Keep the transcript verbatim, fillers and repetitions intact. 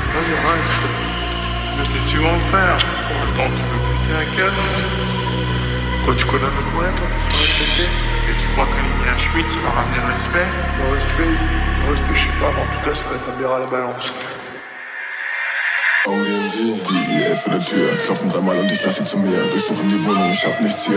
Vas-y, reste. Je vais te suivre en fer. Pour le temps, tu veux péter un casse. Quand tu connais notre moyen, toi, tu seras respecté. Et tu crois qu'aligner un Schmitt, ça va ramener le respect? Le respect, le respect, je sais pas, mais en tout cas, ça rétablira la balance. O M G, D E L vor der Tür, klopfen dreimal und ich lass sie zu mir. Durchsuchen die Wohnung, ich hab nichts hier.